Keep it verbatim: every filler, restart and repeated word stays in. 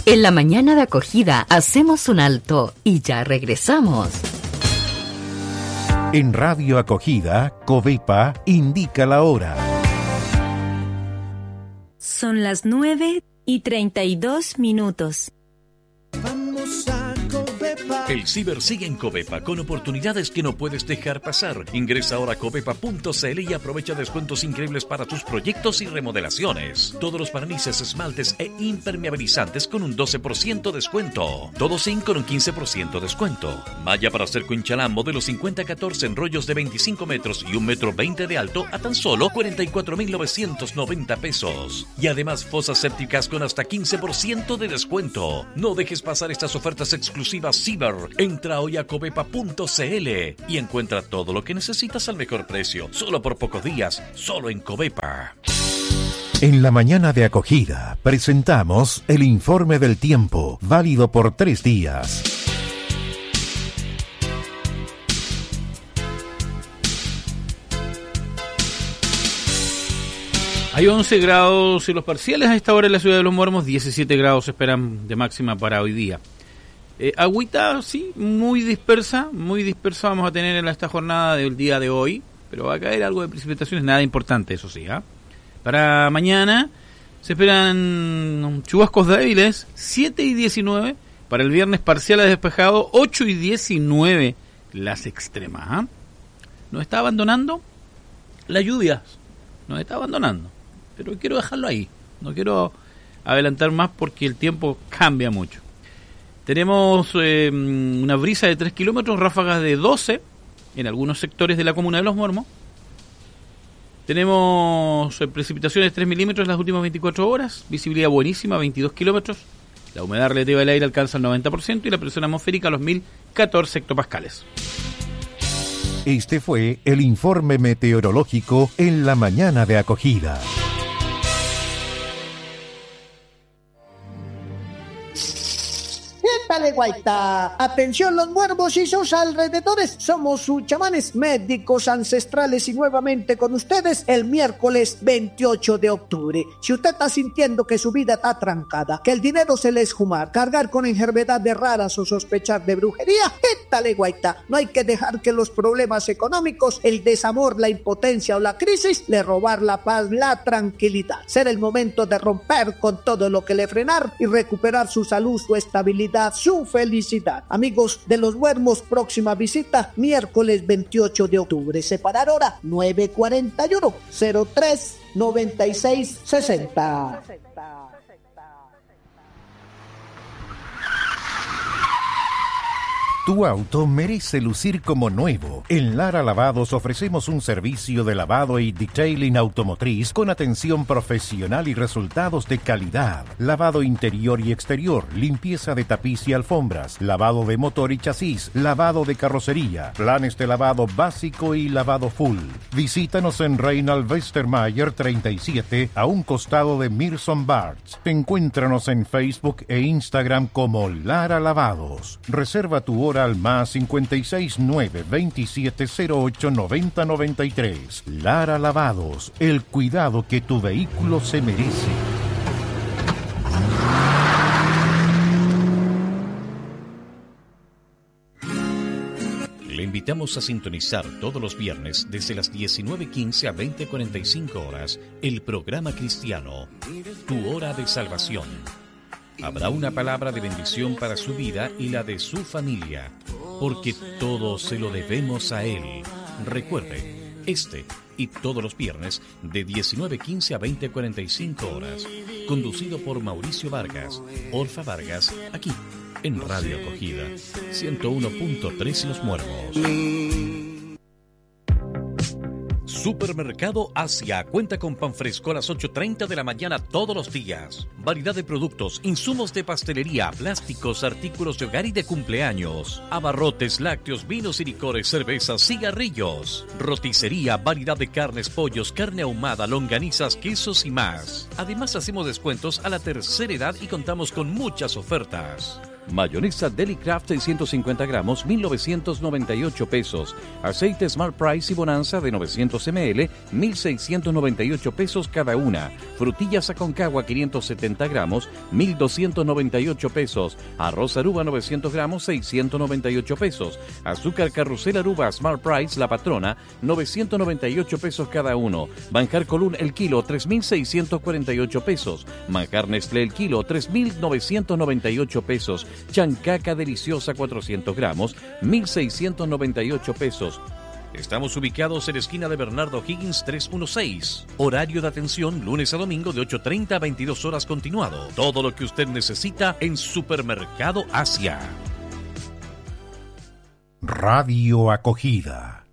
En la mañana de acogida hacemos un alto y ya regresamos. En Radio Acogida, Covepa indica la hora. Son las nueve y treinta y dos minutos. Vamos a Covepa. El ciber sigue en Covepa con oportunidades que no puedes dejar pasar. Ingresa ahora a covepa punto c l y aprovecha descuentos increíbles para tus proyectos y remodelaciones. Todos los barnices, esmaltes e impermeabilizantes con un doce por ciento descuento. Todo zinc con un quince por ciento descuento. Malla para cerco Inchalán modelo cincuenta catorce en rollos de veinticinco metros y un metro veinte de alto a tan solo cuarenta y cuatro mil novecientos noventa pesos. Y además fosas sépticas con hasta quince por ciento de descuento. No dejes pasar estas ofertas exclusivas ciber. Entra hoy a covepa punto c l y encuentra todo lo que necesitas al mejor precio. Solo por pocos días, solo en Covepa. En la mañana de acogida presentamos el informe del tiempo, válido por tres días. Hay once grados en los parciales a esta hora en la ciudad de Los Muermos, diecisiete grados se esperan de máxima para hoy día. Eh, agüita, sí, muy dispersa, muy dispersa vamos a tener en esta jornada del día de hoy, pero va a caer algo de precipitaciones, nada importante, eso sí. ¿eh? Para mañana se esperan chubascos débiles, siete y diecinueve, para el viernes parciales despejados, ocho y diecinueve las extremas. ¿eh? Nos está abandonando las lluvias, nos está abandonando, pero quiero dejarlo ahí, no quiero adelantar más porque el tiempo cambia mucho. Tenemos eh, una brisa de tres kilómetros, ráfagas de doce en algunos sectores de la comuna de Los Muermos. Tenemos eh, precipitaciones de tres milímetros en las últimas veinticuatro horas, visibilidad buenísima, veintidós kilómetros. La humedad relativa del aire alcanza el noventa por ciento y la presión atmosférica a los mil catorce hectopascales. Este fue el informe meteorológico en la mañana de acogida. Dale, guaita. Atención Los Muermos y sus alrededores. Somos sus chamanes médicos ancestrales y nuevamente con ustedes el miércoles veintiocho de octubre. Si usted está sintiendo que su vida está trancada, que el dinero se le esfuma, cargar con enfermedades raras o sospechar de brujería, dale, guaita. No hay que dejar que los problemas económicos, el desamor, la impotencia o la crisis le robar la paz, la tranquilidad. Será el momento de romper con todo lo que le frenar y recuperar su salud, su estabilidad, su felicidad. Amigos de Los Muermos, próxima visita miércoles veintiocho de octubre. Separar hora nueve cuarenta y uno, cero tres, noventa y seis, sesenta. Tu auto merece lucir como nuevo. En Lara Lavados ofrecemos un servicio de lavado y detailing automotriz con atención profesional y resultados de calidad. Lavado interior y exterior, limpieza de tapiz y alfombras, lavado de motor y chasis, lavado de carrocería, planes de lavado básico y lavado full. Visítanos en Reinald Westermayer treinta y siete, a un costado de Mirson Barts. Encuéntranos en Facebook e Instagram como Lara Lavados. Reserva tu hora al más cincuenta y seis, nueve, veintisiete, cero ocho, noventa, noventa y tres. Lara Lavados, el cuidado que tu vehículo se merece. Le invitamos a sintonizar todos los viernes desde las diecinueve quince a veinte cuarenta y cinco horas el programa cristiano, Tu Hora de Salvación. Habrá una palabra de bendición para su vida y la de su familia, porque todo se lo debemos a Él. Recuerde, este y todos los viernes de diecinueve quince a veinte cuarenta y cinco horas, conducido por Mauricio Vargas, Orfa Vargas, aquí en Radio Acogida, ciento uno punto tres Los Muermos. Supermercado Asia cuenta con pan fresco a las ocho treinta de la mañana todos los días. Variedad de productos, insumos de pastelería, plásticos, artículos de hogar y de cumpleaños. Abarrotes, lácteos, vinos y licores, cervezas, cigarrillos. Roticería, variedad de carnes, pollos, carne ahumada, longanizas, quesos y más. Además hacemos descuentos a la tercera edad y contamos con muchas ofertas. Mayonesa Deli Craft seiscientos cincuenta gramos, mil novecientos noventa y ocho pesos. Aceite Smart Price y Bonanza de novecientos mililitros, mil seiscientos noventa y ocho pesos cada una. Frutillas Aconcagua quinientos setenta gramos, mil doscientos noventa y ocho pesos. Arroz Aruba novecientos gramos, seiscientos noventa y ocho pesos. Azúcar Carrusel Aruba Smart Price La Patrona, novecientos noventa y ocho pesos cada uno. Manjar Colún el kilo, tres mil seiscientos cuarenta y ocho pesos. Manjar Nestlé el kilo, tres mil novecientos noventa y ocho pesos. Chancaca Deliciosa cuatrocientos gramos, mil seiscientos noventa y ocho pesos. Estamos ubicados en la esquina de Bernardo Higgins trescientos dieciséis. Horario de atención lunes a domingo de ocho treinta a veintidós horas continuado. Todo lo que usted necesita en Supermercado Asia. Radio Acogida.